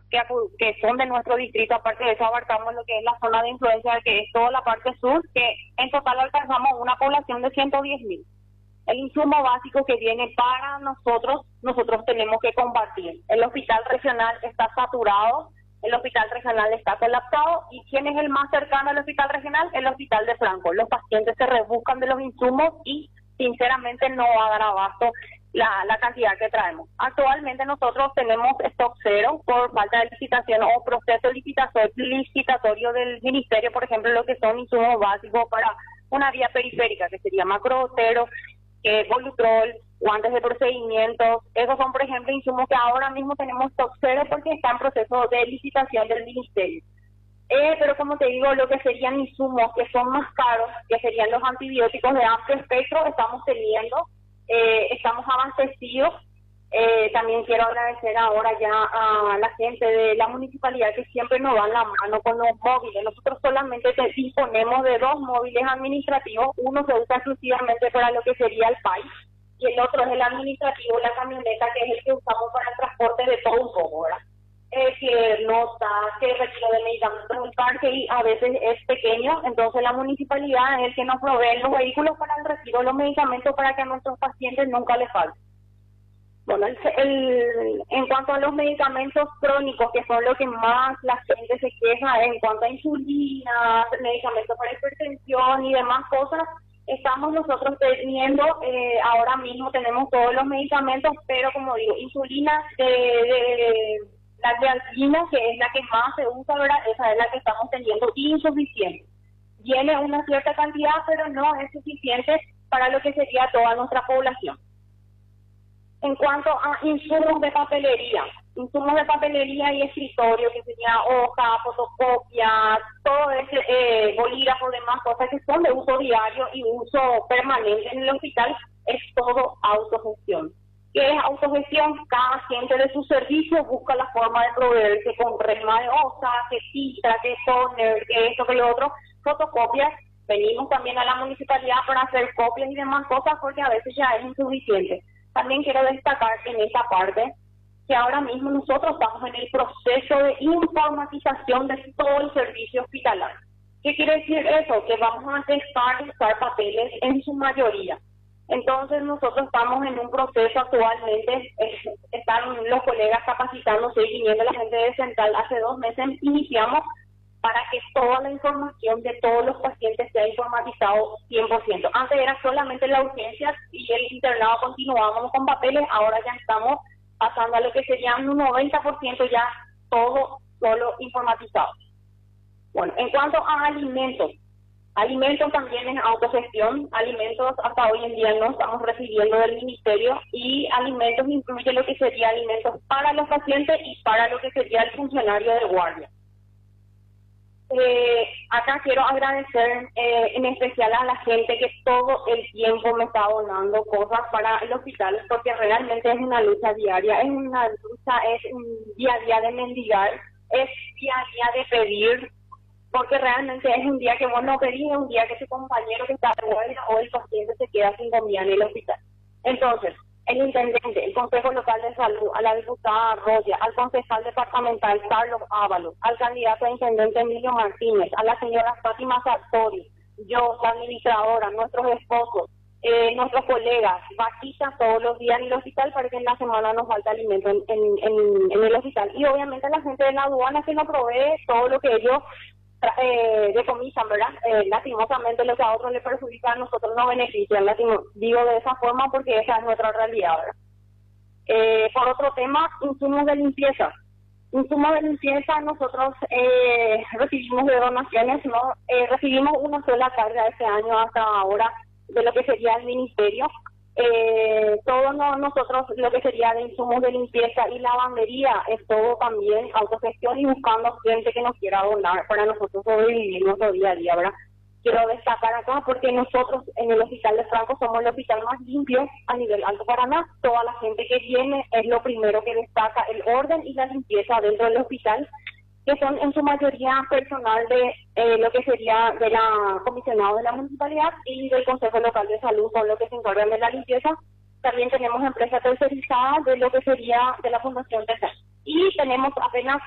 que son de nuestro distrito. Aparte de eso, abarcamos lo que es la zona de influencia, que es toda la parte sur, que en total alcanzamos una población de 110.000. El insumo básico que viene para nosotros tenemos que combatir. El hospital regional está saturado, el hospital regional está colapsado, y ¿quién es el más cercano al hospital regional? El hospital de Franco. Los pacientes se rebuscan de los insumos y sinceramente no va a dar abasto la cantidad que traemos. Actualmente nosotros tenemos stock cero por falta de licitación o proceso licitatorio del ministerio, por ejemplo, lo que son insumos básicos para una vía periférica, que sería macrotero, Volutrol, guantes de procedimientos. Esos son, por ejemplo, insumos que ahora mismo tenemos stock cero porque está en proceso de licitación del ministerio. Pero como te digo, lo que serían insumos que son más caros, que serían los antibióticos de amplio espectro, estamos teniendo, estamos abastecidos. También quiero agradecer ahora ya a la gente de la municipalidad que siempre nos dan la mano con los móviles. Nosotros solamente disponemos de 2 móviles administrativos. Uno se usa exclusivamente para lo que sería el país y el otro es el administrativo, la camioneta, que es el que usamos para el transporte de todo un poco, ¿verdad? Que nota, que retiro de medicamentos, el parque y a veces es pequeño, entonces la municipalidad es el que nos provee los vehículos para el retiro de los medicamentos para que a nuestros pacientes nunca les falte. Bueno, en cuanto a los medicamentos crónicos, que son lo que más la gente se queja, en cuanto a insulina, medicamentos para hipertensión y demás cosas, estamos nosotros teniendo, ahora mismo tenemos todos los medicamentos, pero como digo, insulina la glargina, que es la que más se usa, ¿verdad? Esa es la que estamos teniendo insuficiente. Viene una cierta cantidad, pero no es suficiente para lo que sería toda nuestra población. En cuanto a insumos de papelería y escritorio, que sería hoja, fotocopias, todo ese bolígrafo, demás cosas que son de uso diario y uso permanente en el hospital, es todo autogestión. ¿Qué es autogestión? Cada gente de su servicio busca la forma de proveerse con resma de hoja, que tinta, que toner, que esto, que lo otro, fotocopias. Venimos también a la municipalidad para hacer copias y demás cosas porque a veces ya es insuficiente. También quiero destacar en esta parte que ahora mismo nosotros estamos en el proceso de informatización de todo el servicio hospitalario. ¿Qué quiere decir eso? Que vamos a dejar de usar papeles en su mayoría. Entonces nosotros estamos en un proceso actualmente, están los colegas capacitándose y viniendo la gente de Central. Hace 2 meses iniciamos para que toda la información de todos los pacientes sea informatizado 100%. Antes era solamente la urgencia y el internado continuábamos con papeles, ahora ya estamos pasando a lo que serían un 90% ya todo solo informatizado. Bueno, en cuanto a alimentos también es autogestión. Alimentos hasta hoy en día no estamos recibiendo del ministerio, y alimentos incluye lo que sería alimentos para los pacientes y para lo que sería el funcionario de guardia. Acá quiero agradecer en especial a la gente que todo el tiempo me está donando cosas para el hospital, porque realmente es una lucha diaria, es un día a día de mendigar, es día a día de pedir, porque realmente es un día que vos no pedís, es un día que tu compañero que está de guardia o el paciente se queda sin comida en el hospital. Entonces, el intendente, el Consejo Local de Salud, a la diputada Roya, al concejal departamental Carlos Ábalos, al candidato a intendente Emilio Martínez, a la señora Fátima Sartori, yo, la administradora, nuestros esposos, nuestros colegas, vaquitas todos los días en el hospital para que en la semana nos falta alimento en el hospital. Y obviamente a la gente de la aduana que nos provee todo lo que ellos decomisan, ¿verdad? Lastimosamente lo que a otros les perjudica, a nosotros nos benefician. Digo de esa forma porque esa es nuestra realidad, ¿verdad? Por otro tema, insumos de limpieza. Nosotros recibimos de donaciones, ¿no? Recibimos una sola carga este año hasta ahora de lo que sería el ministerio. Nosotros lo que sería de insumos de limpieza y lavandería es todo también autogestión y buscando gente que nos quiera donar para nosotros sobrevivir nuestro día a día, ¿verdad? Quiero destacar acá porque nosotros en el Hospital de Franco somos el hospital más limpio a nivel Alto Paraná. Toda la gente que viene es lo primero que destaca, el orden y la limpieza dentro del hospital, que son en su mayoría personal de lo que sería de la comisionado de la municipalidad y del Consejo Local de Salud, son los que se encargan de la limpieza. También tenemos empresas tercerizadas de lo que sería de la Fundación TESA. Y tenemos apenas